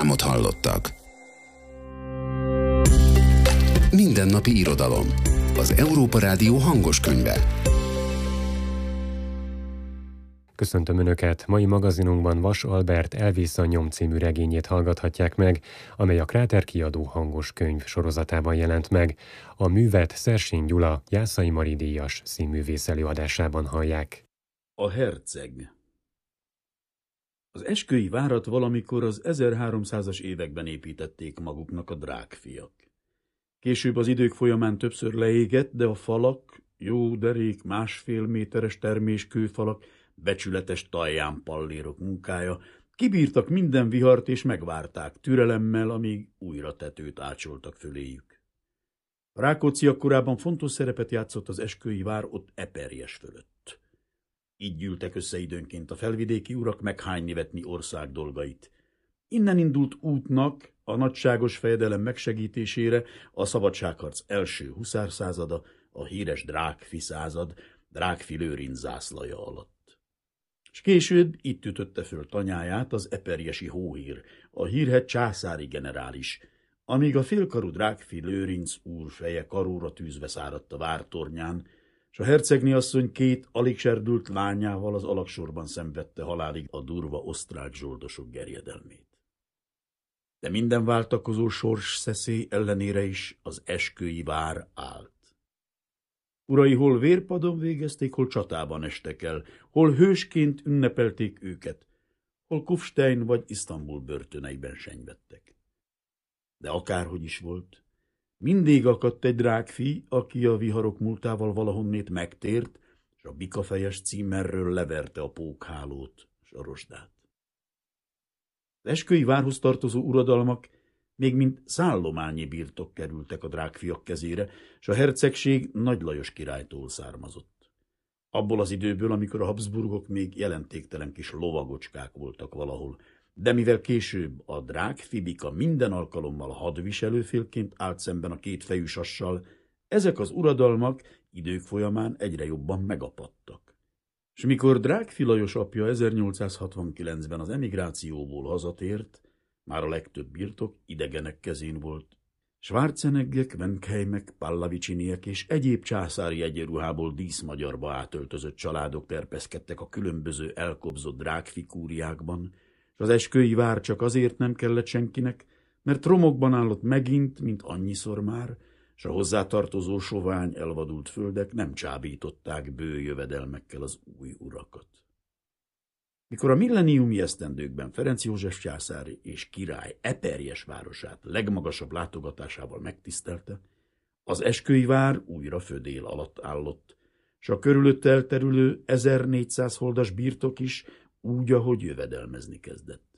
reklámot hallottak. Mindennapi irodalom. Az Európa Rádió hangos könyve. Köszöntöm Önöket! Mai magazinunkban Vas Albert Elvész a nyom című regényét hallgathatják meg, amely a Kráter kiadó hangos könyv sorozatában jelent meg. A művet Szersény Gyula Jászai Mari díjas színművész előadásában hallják. A herceg. Az eskői várat valamikor az 1300-as években építették maguknak a drágfiak. Később az idők folyamán többször leégett, de a falak, jó derék, 1,5 méteres terméskőfalak, becsületes taljánpallérok munkája, kibírtak minden vihart és megvárták türelemmel, amíg újra tetőt ácsoltak föléjük. Rákóczi akkorában fontos szerepet játszott az eskői vár ott Eperjes fölött. Így gyűltek össze időnként a felvidéki urak meghánynivetni ország dolgait. Innen indult útnak a nagyságos fejedelem megsegítésére a szabadságharc első huszárszázada, a híres Drágfi század, Drágfi Lőrinc zászlaja alatt. És később itt ütötte föl tanyáját az eperjesi hóhír, a hírhedt császári generális, amíg a félkarú Drágfi Lőrinc úr feje karóra tűzve száradt a vártornyán, s a hercegné asszony 2 alig serdült lányával az alagsorban szenvedte halálig a durva osztrák zsoldosok gerjedelmét. De minden váltakozó sorsszeszély ellenére is az eskői vár állt. Urai hol vérpadon végezték, hol csatában estek el, hol hősként ünnepelték őket, hol Kufstein vagy Isztambul börtöneiben senyvedtek. De akárhogy is volt, mindig akadt egy drágfi, aki a viharok múltával valahonnét megtért, és a bikafejes címerről leverte a pókhálót és a rozsdát. Az eskői várhoz tartozó uradalmak még mint szállományi birtok kerültek a drágfiak kezére, és a hercegség Nagy Lajos királytól származott. Abból az időből, amikor a Habsburgok még jelentéktelen kis lovagocskák voltak valahol, de mivel később a drágfi bika minden alkalommal hadviselőfélként állt szemben a 2 fejű sassal, ezek az uradalmak idők folyamán egyre jobban megapadtak. És mikor Drágfi Lajos apja 1869-ben az emigrációból hazatért, már a legtöbb birtok idegenek kezén volt. Schwarzeneggek, Wenkheimek, Pallaviciniek és egyéb császári egyenruhából díszmagyarba átöltözött családok terpeszkedtek a különböző elkobzott drágfi kúriákban, és az eskői vár csak azért nem kellett senkinek, mert romokban állott megint, mint annyiszor már, s a hozzátartozó sovány elvadult földek nem csábították bő jövedelmekkel az új urakat. Mikor a milleniumi esztendőkben Ferenc József császár és király Eperjes városát legmagasabb látogatásával megtisztelte, az eskői vár újra födél alatt állott, s a körülötte elterülő 1400 holdas birtok is úgy, ahogy jövedelmezni kezdett.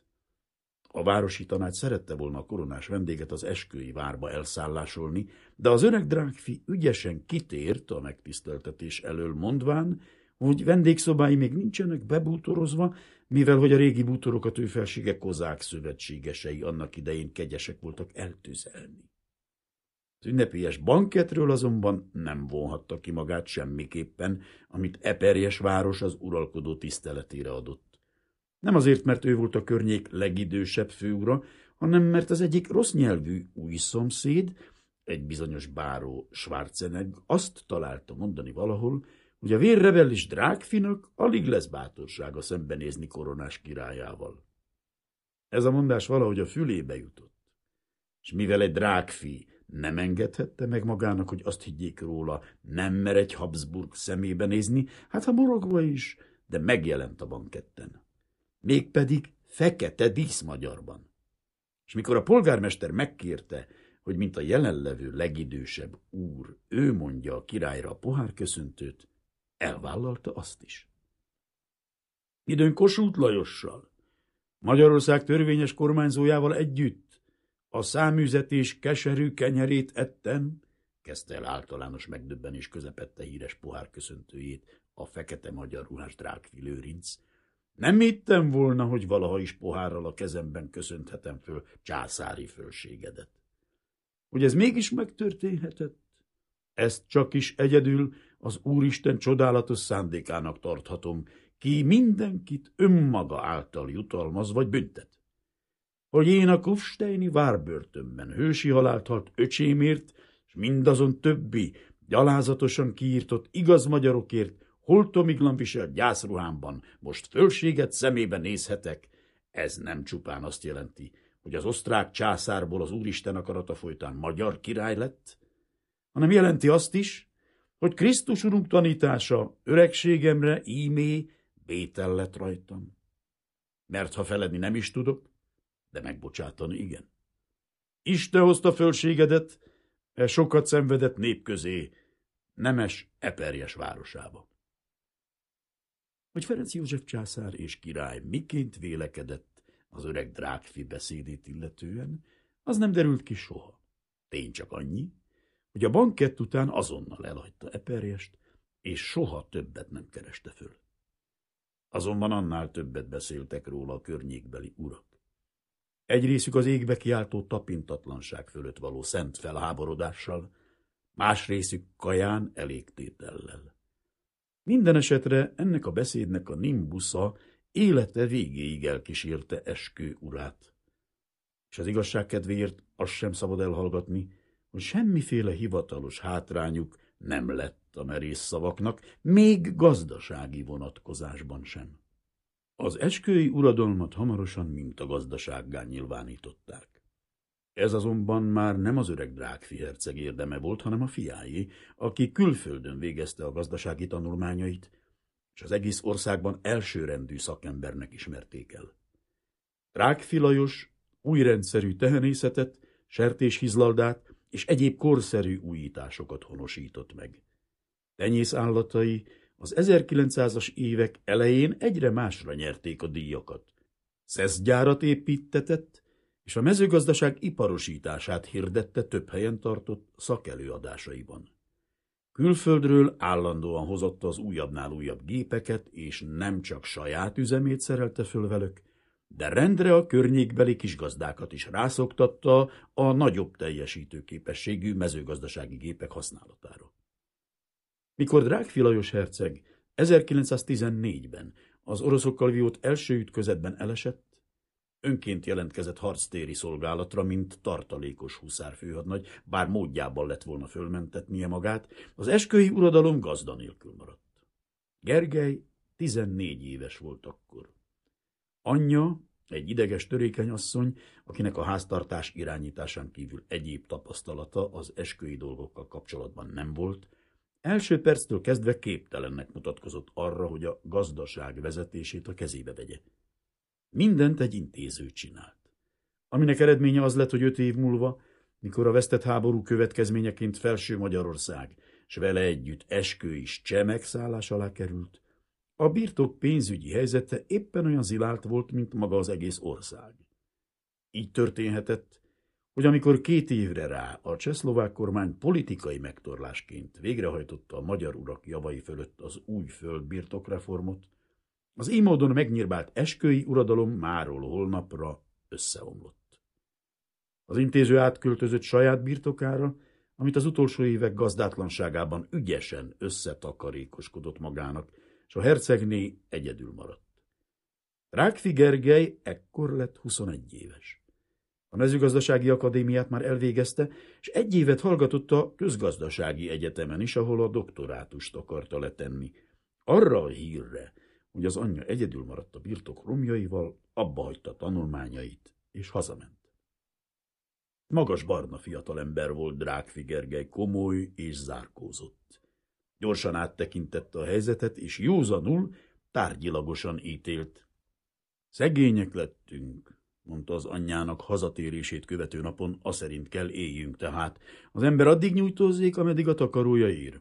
A városi tanács szerette volna a koronás vendéget az eskői várba elszállásolni, de az öreg drágfi ügyesen kitért a megtiszteltetés elől, mondván, hogy vendégszobái még nincsenek bebútorozva, mivel hogy a régi bútorokat ő felsége kozák szövetségesei annak idején kegyesek voltak eltüzelni. Az ünnepélyes banketről azonban nem vonhatta ki magát semmiképpen, amit Eperjes város az uralkodó tiszteletére adott. Nem azért, mert ő volt a környék legidősebb főura, hanem mert az egyik rossz nyelvű új szomszéd, egy bizonyos báró Schwarzenegg azt találta mondani valahol, hogy a vérrebellis drágfinak alig lesz bátorsága szembenézni koronás királyával. Ez a mondás valahogy a fülébe jutott, és mivel egy drágfi nem engedhette meg magának, hogy azt higgyék róla, nem mer egy Habsburg szemébe nézni, hát ha morogva is, de megjelent a banketten. Mégpedig fekete díszmagyarban. És mikor a polgármester megkérte, hogy mint a jelenlevő legidősebb úr, ő mondja a királyra a pohárköszöntőt, elvállalta azt is. Időn Kossuth Lajossal, Magyarország törvényes kormányzójával együtt a száműzetés keserű kenyerét ettem, kezdte el általános megdöbbenés közepette híres pohárköszöntőjét a fekete magyar ruhás Drágfi Lőrinc. Nem hittem volna, hogy valaha is pohárral a kezemben köszönthetem föl császári fölségedet. Hogy ez mégis megtörténhetett? Ezt csak is egyedül az Úristen csodálatos szándékának tarthatom, ki mindenkit önmaga által jutalmaz vagy büntet. hogy én a kufsteini várbörtönben hősi halált halt öcsémért, és mindazon többi gyalázatosan kiírtott igaz magyarokért holtomiglan viselt gyászruhámban most fölséget szemébe nézhetek, ez nem csupán azt jelenti, hogy az osztrák császárból az Úristen akarata folytán magyar király lett, hanem jelenti azt is, hogy Krisztus Urunk tanítása öregségemre ímé bétel lett rajtam. Mert ha feledni nem is tudok, de megbocsátani igen. Isten hozta fölségedet, sokat szenvedett nép közé, nemes Eperjes városába. Hogy Ferenc József császár és király miként vélekedett az öreg Drákfi beszédét illetően, az nem derült ki soha. Tény csak annyi, hogy a bankett után azonnal elhagyta Eperjest, és soha többet nem kereste föl. Azonban annál többet beszéltek róla a környékbeli urak. Egy részük az égbe kiáltó tapintatlanság fölött való szent felháborodással, más részük kaján elégtétellel. Minden esetre ennek a beszédnek a nimbusza élete végéig elkísérte Eskő urát. És az igazság kedvéért azt sem szabad elhallgatni, hogy semmiféle hivatalos hátrányuk nem lett a merész szavaknak, még gazdasági vonatkozásban sem. Az eskői uradalmat hamarosan mintagazdasággá nyilvánították. Ez azonban már nem az öreg Drákfi herceg érdeme volt, hanem a fiáé, aki külföldön végezte a gazdasági tanulmányait, és az egész országban elsőrendű szakembernek ismerték el. Drákfi Lajos új rendszerű tehenészetet, sertéshizlaldát és egyéb korszerű újításokat honosított meg. Tenyész állatai az 1900-as évek elején egyre másra nyerték a díjakat. Szeszgyárat építtetett, és a mezőgazdaság iparosítását hirdette több helyen tartott szakelőadásaiban. Külföldről állandóan hozotta az újabbnál újabb gépeket, és nem csak saját üzemét szerelte föl velük, de rendre a környékbeli kisgazdákat is rászoktatta a nagyobb teljesítőképességű mezőgazdasági gépek használatára. Mikor Drákfi Lajos herceg 1914-ben az oroszokkal vívott első ütközetben elesett, önként jelentkezett harctéri szolgálatra, mint tartalékos huszárfőhadnagy, bár módjában lett volna fölmentetnie magát, az eskői uradalom gazda nélkül maradt. Gergely 14 éves volt akkor. Anyja, egy ideges törékeny asszony, akinek a háztartás irányításán kívül egyéb tapasztalata az eskői dolgokkal kapcsolatban nem volt, első perctől kezdve képtelennek mutatkozott arra, hogy a gazdaság vezetését a kezébe vegye. Mindent egy intéző csinált, aminek eredménye az lett, hogy 5 év múlva, mikor a vesztett háború következményeként Felső Magyarország, s vele együtt Eskő is cseh megszállás alá került, a birtok pénzügyi helyzete éppen olyan zilált volt, mint maga az egész ország. Így történhetett, hogy amikor 2 évre rá a csehszlovák kormány politikai megtorlásként végrehajtotta a magyar urak javai fölött az új földbirtokreformot, az így módon megnyírbált eskői uradalom máról holnapra összeomlott. Az intéző átköltözött saját birtokára, amit az utolsó évek gazdátlanságában ügyesen összetakarékoskodott magának, és a hercegné egyedül maradt. Drákfi Gergely ekkor lett 21 éves. A mezőgazdasági akadémiát már elvégezte, és 1 évet hallgatott a közgazdasági egyetemen is, ahol a doktorátust akarta letenni. Arra a hírre, hogy az anyja egyedül maradt a birtok romjaival, abbahagyta tanulmányait, és hazament. Magas barna fiatalember volt Drákfi Gergely, komoly és zárkózott. Gyorsan áttekintette a helyzetet, és józanul, tárgyilagosan ítélt. Szegények lettünk, mondta az anyjának hazatérését követő napon, aszerint kell éljünk tehát. Az ember addig nyújtózzék, ameddig a takarója ér.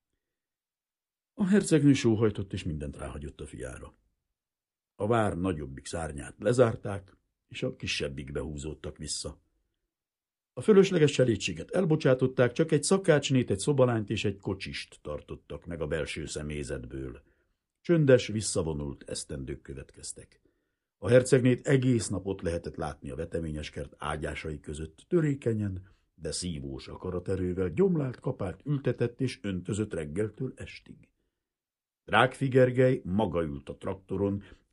A hercegnő sóhajtott, és mindent ráhagyott a fiára. A vár nagyobbik szárnyát lezárták, és a kisebbikbe húzódtak vissza. A fölösleges cselédséget elbocsátották, csak egy szakácsnét, egy szobalányt és egy kocsist tartottak meg a belső személyzetből. Csöndes, visszavonult esztendők következtek. A hercegnét egész napot lehetett látni a veteményes kert ágyásai között, törékenyen, de szívós akaraterővel gyomlált, kapált, ültetett és öntözött reggeltől estig. Drákfi Gergely maga ült a traktoron,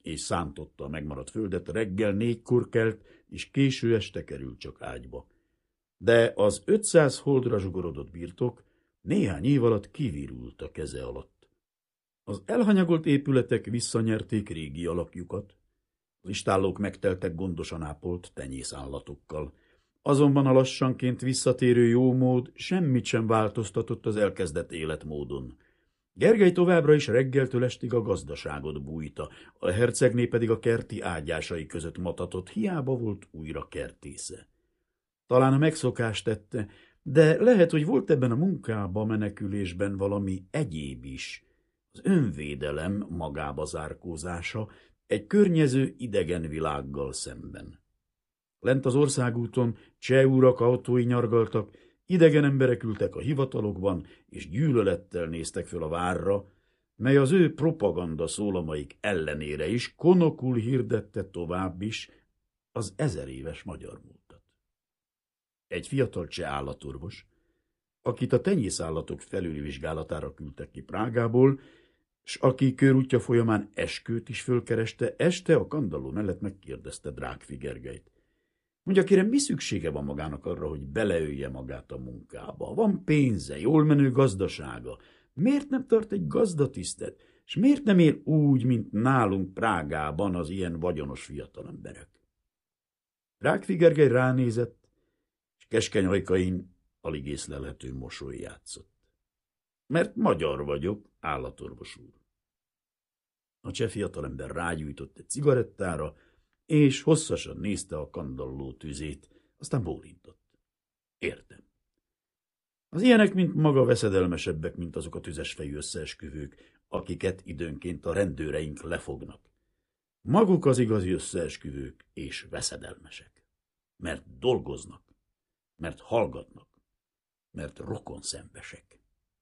és szántotta a megmaradt földet, reggel 4-kor kelt, és késő este került csak ágyba. De az 500 holdra zsugorodott birtok néhány év alatt kivirult a keze alatt. Az elhanyagolt épületek visszanyerték régi alakjukat, az istállók megteltek gondosan ápolt tenyészállatokkal. Azonban a lassanként visszatérő jómód semmit sem változtatott az elkezdett életmódon. Gergely továbbra is reggeltől estig a gazdaságot bújta, a hercegné pedig a kerti ágyásai között matatott, hiába volt újra kertésze. Talán a megszokás tette, de lehet, hogy volt ebben a munkába menekülésben valami egyéb is. Az önvédelem magába zárkózása egy környező idegen világgal szemben. Lent az országúton cseh urak autói nyargaltak, idegen emberek ültek a hivatalokban, és gyűlölettel néztek föl a várra, mely az ő propaganda szólamaik ellenére is konokul hirdette tovább is az 1000 éves magyar múltat. Egy fiatal cseh állatorvos, akit a tenyészállatok felülvizsgálatára küldtek ki Prágából, s aki körútja folyamán Eskőt is fölkereste, este a kandalló mellett megkérdezte Drágfi Gergelyt. Mondja, kérem, mi szüksége van magának arra, hogy beleölje magát a munkába? Van pénze, jól menő gazdasága. Miért nem tart egy gazdatisztet? És miért nem él úgy, mint nálunk Prágában az ilyen vagyonos fiatalemberek? Drágfi Gergely ránézett, és keskeny ajkain alig észlelhető mosoly játszott. Mert magyar vagyok, állatorvos úr. A cseh fiatalember rágyújtott egy cigarettára, és hosszasan nézte a kandalló tüzét, aztán bólintott. Értem. Az ilyenek, mint maga, veszedelmesebbek, mint azok a tüzesfejű összeesküvők, akiket időnként a rendőreink lefognak. Maguk az igazi összeesküvők és veszedelmesek. Mert dolgoznak, mert hallgatnak, mert rokonszembesek.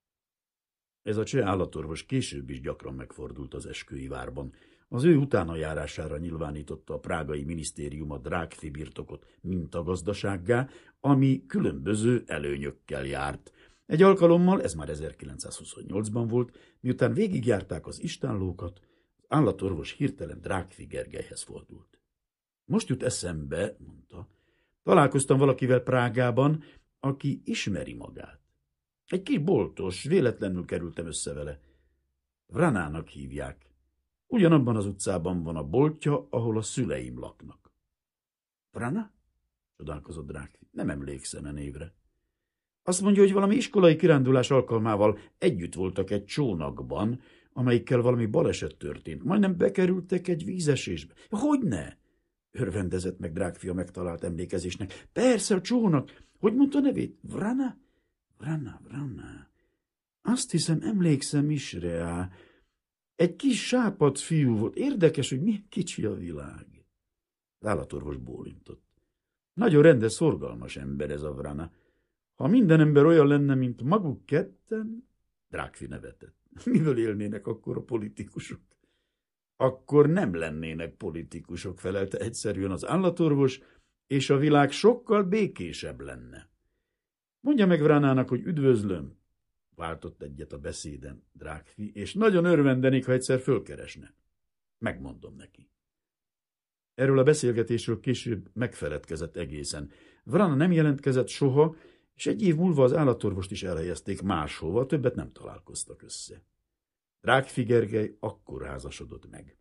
Ez a cseh állatorvos később is gyakran megfordult az Eskői várban. Az ő utánajárására nyilvánította a prágai minisztérium a Drágfi birtokot mintagazdasággá, ami különböző előnyökkel járt. Egy alkalommal, ez már 1928-ban volt, miután végigjárták az istállókat, az állatorvos hirtelen Drágfi Gergelyhez fordult. Most jut eszembe, mondta, találkoztam valakivel Prágában, aki ismeri magát. Egy kis boltos, véletlenül kerültem össze vele. Vranának hívják. Ugyanabban az utcában van a boltja, ahol a szüleim laknak. Vrana? Csodálkozott Drágfi. Nem emlékszem a névre. Azt mondja, hogy valami iskolai kirándulás alkalmával együtt voltak egy csónakban, amelyikkel valami baleset történt. Majdnem bekerültek egy vízesésbe. Hogyne? Örvendezett meg Drágfi a megtalált emlékezésnek. Persze, a csónak. Hogy mondta nevét? Vrana? Vrana. Azt hiszem, emlékszem is rá. Egy kis sápadt fiú volt. Érdekes, hogy milyen kicsi a világ. Az állatorvos bólintott. Nagyon rendes, szorgalmas ember ez a Vrana. Ha minden ember olyan lenne, mint maguk ketten, Drágfi nevetett. Mivel élnének akkor a politikusok? Akkor nem lennének politikusok, felelte egyszerűen az állatorvos, és a világ sokkal békésebb lenne. Mondja meg Vranának, hogy üdvözlöm, váltott egyet a beszéden Drágfi, és nagyon örvendenék, ha egyszer fölkeresne. Megmondom neki. Erről a beszélgetésről később megfeledkezett egészen. Vrana nem jelentkezett soha, és egy év múlva az állatorvost is elhelyezték máshova, többet nem találkoztak össze. Drágfi Gergely akkor házasodott meg.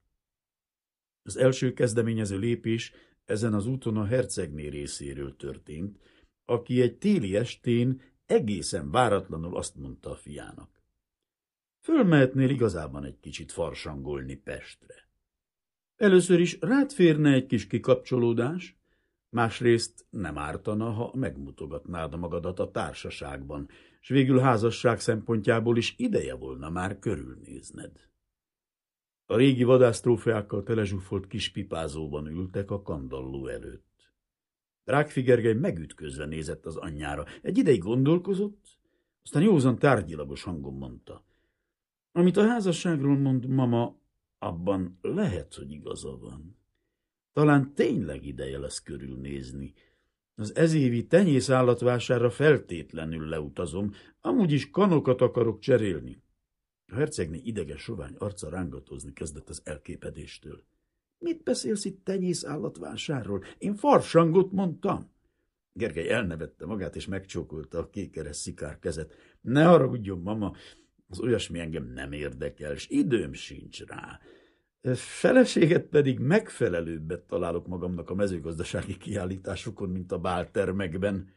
Az első kezdeményező lépés ezen az úton a hercegné részéről történt, aki egy téli estén egészen váratlanul azt mondta a fiának. Fölmehetnél igazában egy kicsit farsangolni Pestre. Először is rád férne egy kis kikapcsolódás, másrészt nem ártana, ha megmutogatnád magadat a társaságban, s végül házasság szempontjából is ideje volna már körülnézned. A régi vadásztrófeákkal telezsúfolt kis pipázóban ültek a kandalló előtt. Drágfi Gergely megütközve nézett az anyjára. Egy ideig gondolkozott, aztán józan tárgyilagos hangon mondta. Amit a házasságról mond mama, abban lehet, hogy igaza van. Talán tényleg ideje lesz körülnézni. Az ezévi tenyészállatvásárra feltétlenül leutazom, amúgy is kanokat akarok cserélni. A hercegné ideges sovány arca rángatozni kezdett az elképedéstől. Mit beszélsz itt tenyész állatvásárról? Én farsangot mondtam. Gergely elnevette magát, és megcsókolta a kékeres szikár kezet. Ne haragudjon, mama, az olyasmi engem nem érdekel, s időm sincs rá. Feleséget pedig megfelelőbbet találok magamnak a mezőgazdasági kiállításokon, mint a báltermekben.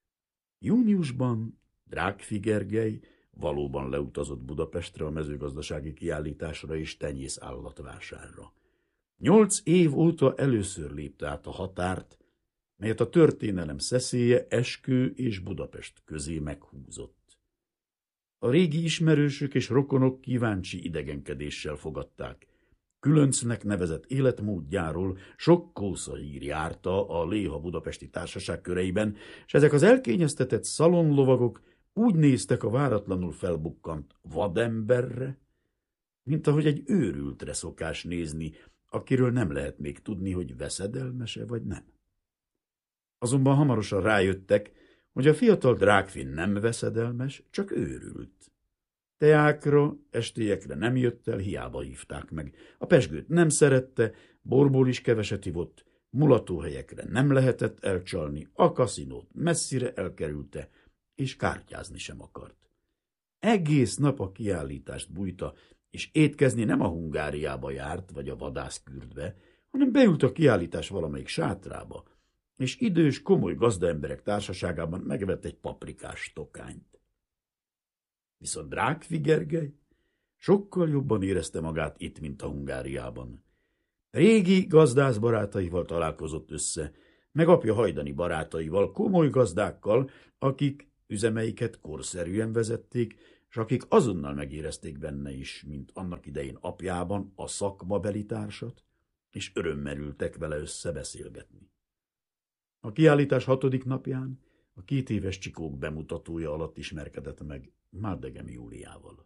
Júniusban Drágfi Gergely valóban leutazott Budapestre a mezőgazdasági kiállításra és tenyész állatvásárra. 8 év óta először lépte át a határt, melyet a történelem szeszélye Eskő és Budapest közé meghúzott. A régi ismerősök és rokonok kíváncsi idegenkedéssel fogadták. Különcnek nevezett életmódjáról sok kósza hír járta a Léha budapesti társaság köreiben, és ezek az elkényeztetett szalonlovagok úgy néztek a váratlanul felbukkant vademberre, mint ahogy egy őrültre szokás nézni, akiről nem lehet még tudni, hogy veszedelmese vagy nem. Azonban hamarosan rájöttek, hogy a fiatal Drágfi nem veszedelmes, csak őrült. Teákra, estélyekre nem jött el, hiába hívták meg. A pezsgőt nem szerette, borból is keveset ivott, mulatóhelyekre nem lehetett elcsalni, a kaszinót messzire elkerülte, és kártyázni sem akart. Egész nap a kiállítást bújta, és étkezni nem a Hungáriába járt, vagy a vadászkürdbe, hanem beült a kiállítás valamelyik sátrába, és idős, komoly gazdaemberek társaságában megvett egy paprikás tokányt. Viszont Drágfi Gergely sokkal jobban érezte magát itt, mint a Hungáriában. Régi gazdász barátaival találkozott össze, meg apja hajdani barátaival, komoly gazdákkal, akik üzemeiket korszerűen vezették, és akik azonnal megérezték benne is, mint annak idején apjában, a szakmabeli társat, és örömmel ültek vele összebeszélgetni. A kiállítás 6. napján a 2 éves csikók bemutatója alatt ismerkedett meg Máldegem Júliával.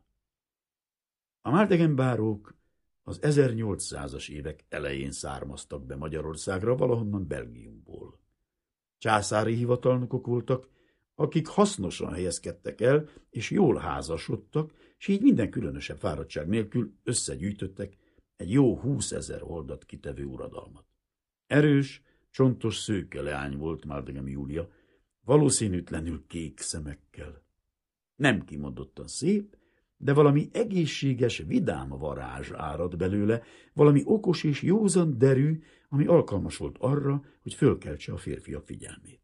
A Máldegem bárók az 1800-as évek elején származtak be Magyarországra, valahonnan Belgiumból. Császári hivatalnokok voltak, akik hasznosan helyezkedtek el, és jól házasodtak, és így minden különösebb fáradtság nélkül összegyűjtöttek egy jó 20 000 holdat kitevő uradalmat. Erős, csontos szőke leány volt Máldegem Júlia, valószínűtlenül kék szemekkel. Nem kimondottan szép, de valami egészséges, vidám varázs árad belőle, valami okos és józan derű, ami alkalmas volt arra, hogy fölkeltse a férfiak figyelmét.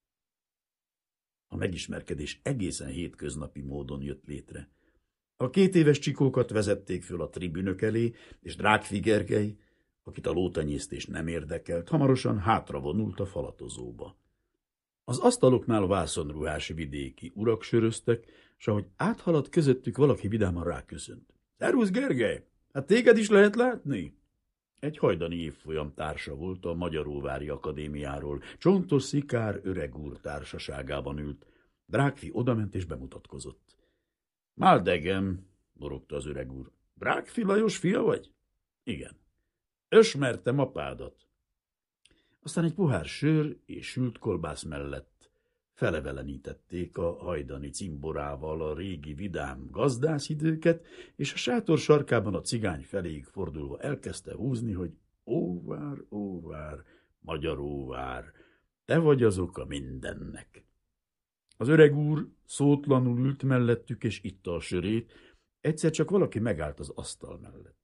A megismerkedés egészen hétköznapi módon jött létre. A 2 éves csikókat vezették föl a tribünök elé, és Drágfi Gergely, akit a lótenyésztés nem érdekelt, hamarosan hátravonult a falatozóba. Az asztaloknál vászonruhás vidéki urak söröztek, s ahogy áthaladt közöttük, valaki vidáman ráköszönt. – Szervusz, Gergely! Hát téged is lehet látni? Egy hajdani évfolyam társa volt a Magyaróvári Akadémiáról. Csontos szikár öreg úr társaságában ült. Drágfi odament és bemutatkozott. – Máldegem, morogta az öreg úr. – Drágfi Lajos fia vagy? – Igen. – Ösmertem apádat. Aztán egy pohár sör és sült kolbász mellett felevelenítették a hajdani cimborával a régi vidám gazdászidőket, és a sátor sarkában a cigány feléig fordulva elkezdte húzni, hogy óvár, óvár, Magyaróvár, te vagy az oka mindennek. Az öreg úr szótlanul ült mellettük, és itta a sörét, egyszer csak valaki megállt az asztal mellett.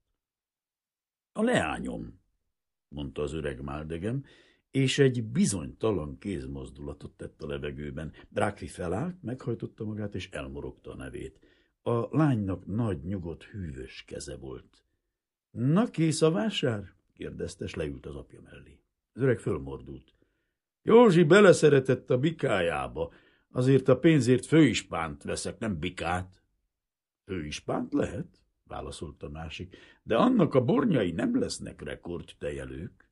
– A leányom, mondta az öreg Máldegem, és egy bizonytalan kézmozdulatot tett a levegőben. Drágfi felállt, meghajtotta magát, és elmorogta a nevét. A lánynak nagy, nyugodt, hűvös keze volt. – Na, kész a vásár? – kérdezte, s leült az apja mellé. Az öreg fölmordult. – Józsi beleszeretett a bikájába, azért a pénzért főispánt veszek, nem bikát. – Főispánt lehet? – válaszolta a másik, de annak a bornyai nem lesznek rekordtejelők.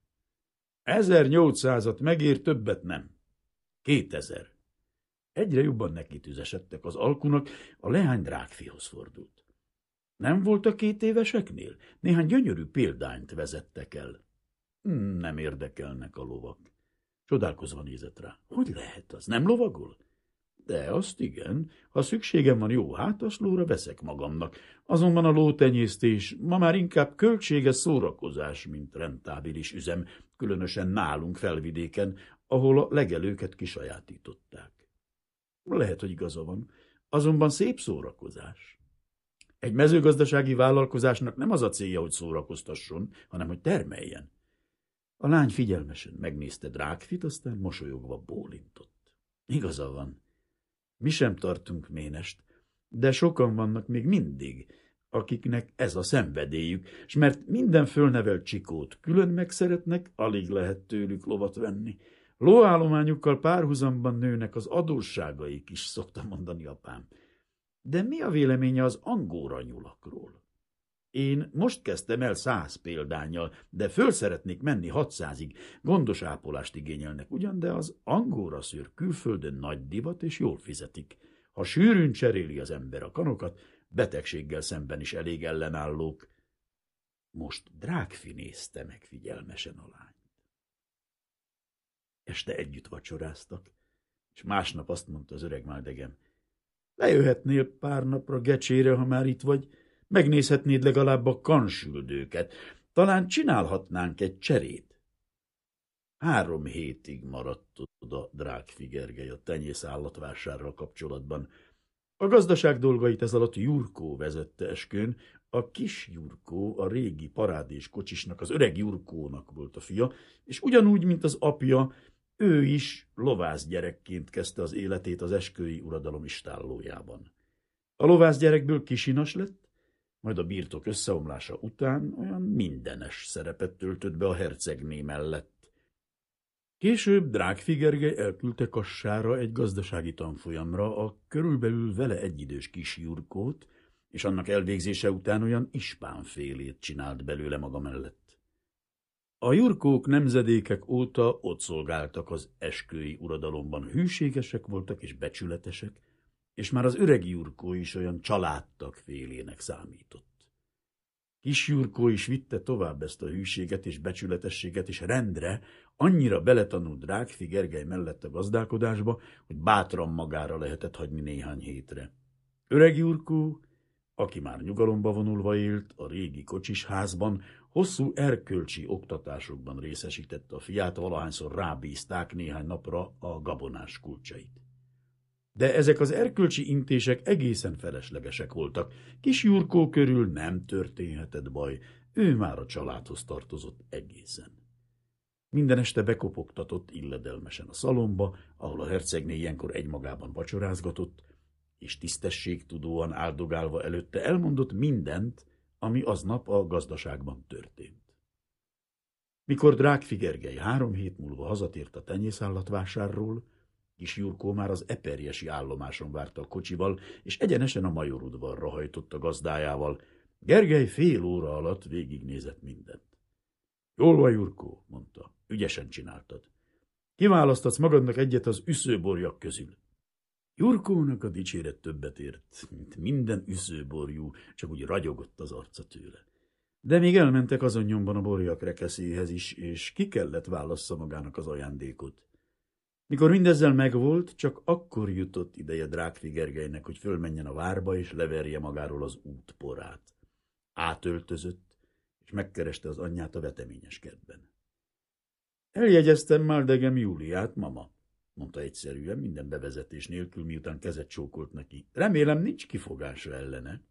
1800-at megér, többet nem. 2000. Egyre jobban nekitüzesedtek az alkunak, a leány Drágfihoz fordult. Nem volt a 2 éveseknél? Néhány gyönyörű példányt vezettek el. Nem érdekelnek a lovak. Csodálkozva nézett rá. Hogy lehet az? Nem lovagol? De azt igen, ha szükségem van jó hátaslóra, veszek magamnak. Azonban a lótenyésztés ma már inkább költséges szórakozás, mint rentábilis üzem, különösen nálunk felvidéken, ahol a legelőket kisajátították. Lehet, hogy igaza van, azonban szép szórakozás. Egy mezőgazdasági vállalkozásnak nem az a célja, hogy szórakoztasson, hanem hogy termeljen. A lány figyelmesen megnézte Drákfit, aztán mosolyogva bólintott. Igaza van. Mi sem tartunk ménest, de sokan vannak még mindig, akiknek ez a szenvedélyük, s mert minden fölnevelt csikót külön megszeretnek, alig lehet tőlük lovat venni. Lóállományukkal párhuzamban nőnek az adósságaik is, szokta mondani apám. De mi a véleménye az angóra nyulakról? Én most kezdtem el 100 példánnyal, de föl szeretnék menni 600-ig. Gondos ápolást igényelnek ugyan, de az angóra szőr külföldön nagy divat és jól fizetik. Ha sűrűn cseréli az ember a kanokat, betegséggel szemben is elég ellenállók. Most Drákfi nézte meg figyelmesen a lányt. Este együtt vacsoráztak, és másnap azt mondta az öreg máldegem: lejöhetnél pár napra Gecsére, ha már itt vagy, megnézhetnéd legalább a kansüldőket. Talán csinálhatnánk egy cserét. 3 hétig maradt oda Drákfi Gergely a tenyészállatvásárral kapcsolatban. A gazdaság dolgait ez alatt Jurkó vezette eskön. A kis Jurkó a régi parádés kocsisnak, az öreg Jurkónak volt a fia, és ugyanúgy, mint az apja, ő is lovászgyerekként kezdte az életét az eskői uradalom istállójában. A lovászgyerekből kisinas lett, majd a birtok összeomlása után olyan mindenes szerepet töltött be a hercegné mellett. Később Drákfi Gergely elküldte Kassára egy gazdasági tanfolyamra a körülbelül vele egyidős kis Jurkót, és annak elvégzése után olyan ispánfélét csinált belőle maga mellett. A Jurkók nemzedékek óta ott szolgáltak az eskői uradalomban, hűségesek voltak és becsületesek, és már az öreg Jurkó is olyan családtag félének számított. Kis Jurkó is vitte tovább ezt a hűséget és becsületességet, és rendre annyira beletanult Drákfi Gergely mellett a gazdálkodásba, hogy bátran magára lehetett hagyni néhány hétre. Öreg Jurkó, aki már nyugalomba vonulva élt a régi kocsisházban, hosszú erkölcsi oktatásokban részesítette a fiát, valahányszor rábízták néhány napra a gabonás kulcsait. De ezek az erkölcsi intések egészen feleslegesek voltak. Kis Jurkó körül nem történhetett baj, ő már a családhoz tartozott egészen. Minden este bekopogtatott illedelmesen a szalomba, ahol a hercegné ilyenkor egymagában vacsorázgatott, és tisztességtudóan áldogálva előtte elmondott mindent, ami aznap a gazdaságban történt. Mikor Drákfi Gergely 3 hét múlva hazatért a tenyészállatvásárról, kis Jurkó már az eperjesi állomáson várta a kocsival, és egyenesen a majorudvarra hajtott a gazdájával. Gergely fél óra alatt végignézett mindent. Jól van, Jurkó, mondta, ügyesen csináltad. Kiválasztatsz magadnak egyet az üszőborjak közül. Jurkónak a dicséret többet ért, mint minden üszőborjú, csak úgy ragyogott az arca tőle. De még elmentek azon nyomban a borjak rekeszéhez is, és ki kellett válassza magának az ajándékot. Mikor mindezzel megvolt, csak akkor jutott ideje Drákfi Gergelynek, hogy fölmenjen a várba, és leverje magáról az útporát. Átöltözött, és megkereste az anyját a veteményes kertben. Eljegyeztem Máldegem Júliát, mama, mondta egyszerűen, minden bevezetés nélkül, miután kezet csókolt neki. Remélem, nincs kifogása ellene.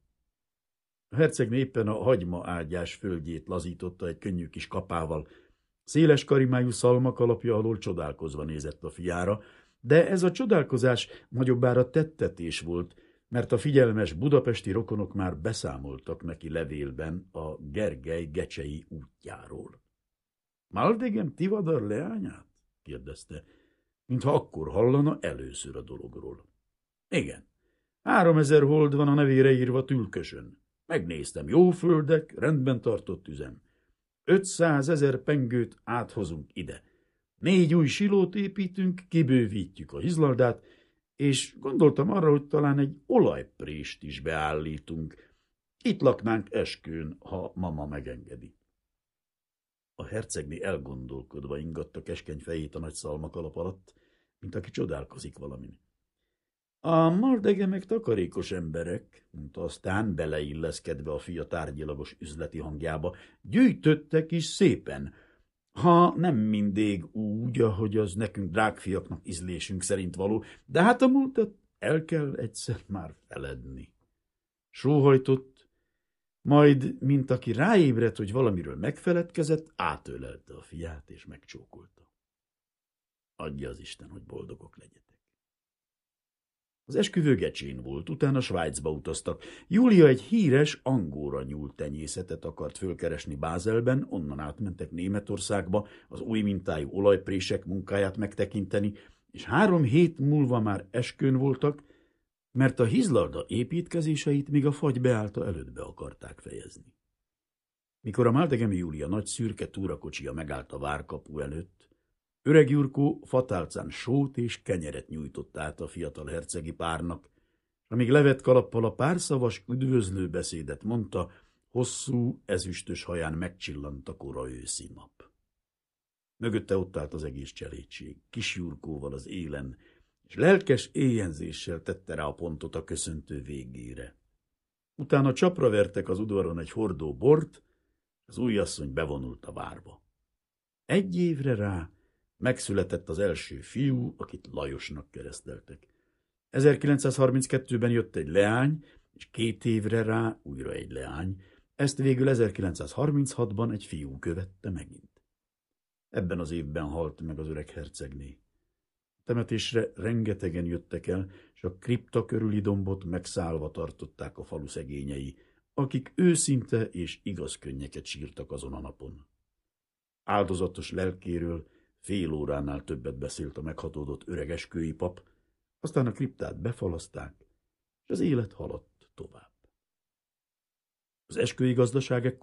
A hercegné éppen a hagyma ágyás földjét lazította egy könnyű kis kapával. Széles karimájú szalmak alapja alól csodálkozva nézett a fiára, de ez a csodálkozás nagyobbára tettetés volt, mert a figyelmes budapesti rokonok már beszámoltak neki levélben a Gergely gecsei útjáról. Máldegem Tivadar leányát? kérdezte, mintha akkor hallana először a dologról. Igen, 3000 hold van a nevére írva Tülkösön. Megnéztem, jó földek, rendben tartott üzem. 500 000 pengőt áthozunk ide. 4 új silót építünk, kibővítjük a hizlaldát, és gondoltam arra, hogy talán egy olajprést is beállítunk. Itt laknánk eskőn, ha mama megengedi. A hercegné elgondolkodva ingatta keskeny fejét a nagy szalmakalap alatt, mint aki csodálkozik valamin. A Mardegemek takarékos emberek, mondta aztán, beleilleszkedve a fia tárgyilagos üzleti hangjába, gyűjtöttek is szépen, ha nem mindig úgy, ahogy az nekünk drágfiaknak ízlésünk szerint való, de hát a múltat el kell egyszer már feledni. Sóhajtott, majd, mint aki ráébredt, hogy valamiről megfeledkezett, átölelte a fiát és megcsókolta. Adja az Isten, hogy boldogok legyetek. Az esküvő Gecsén volt, utána Svájcba utaztak. Júlia egy híres angóra nyúl tenyészetet akart fölkeresni Bázelben, onnan átmentek Németországba az új mintájú olajprések munkáját megtekinteni, és 3 hét múlva már eskőn voltak, mert a Hizlarda építkezéseit még a fagy beállta előtt be akarták fejezni. Mikor a Maldegemi Júlia nagy szürke túrakocsija megállt a várkapu előtt, öreg Jurkó fatálcán sót és kenyeret nyújtott át a fiatal hercegi párnak, és amíg levett kalappal a párszavas üdvözlő beszédet mondta, hosszú, ezüstös haján megcsillant a kora őszi nap. Mögötte ott állt az egész cselédség, kis Jurkóval az élen, és lelkes éjjenzéssel tette rá a pontot a köszöntő végére. Utána csapra vertek az udvaron egy hordó bort, az újasszony bevonult a várba. 1 évre rá megszületett az első fiú, akit Lajosnak kereszteltek. 1932-ben jött egy leány, és 2 évre rá újra egy leány, ezt végül 1936-ban egy fiú követte megint. Ebben az évben halt meg az öreg hercegné. A temetésre rengetegen jöttek el, és a kripta körüli dombot megszállva tartották a falu szegényei, akik őszinte és igaz könnyeket sírtak azon a napon. Áldozatos lelkéről fél óránál többet beszélt a meghatódott öreg esküvői pap, aztán a kriptát befalaszták, és az élet haladt tovább. Az esküvői gazdaság